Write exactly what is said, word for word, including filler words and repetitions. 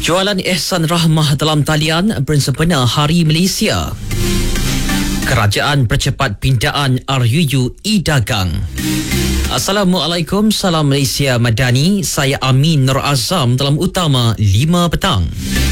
Jualan Ihsan Rahmah dalam talian bersempena Hari Malaysia. Kerajaan percepat pindaan R U U e-dagang. Assalamualaikum, salam Malaysia Madani. Saya Amin Nur Azam dalam utama lima petang.